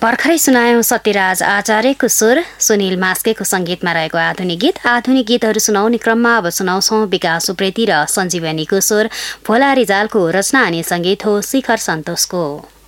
भर्खरै सुनायौं सत्यराज आचार्यको स्वर, सुनिल मास्केको संगीतमा रहेको आधुनिक गीत। आधुनिक गीतहरू सुनाउने क्रममा अब सुनाउँछौं विकास उप्रेती र सञ्जीवनीको स्वर, भोला रिजालको रचना अनि संगीत हो शिखर सन्तोषको।